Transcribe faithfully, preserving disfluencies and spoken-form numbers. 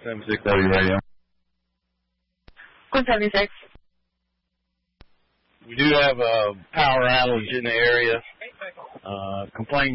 seventy-six W radio. one seventy-six. We do have a power outage in the area. Uh, complaint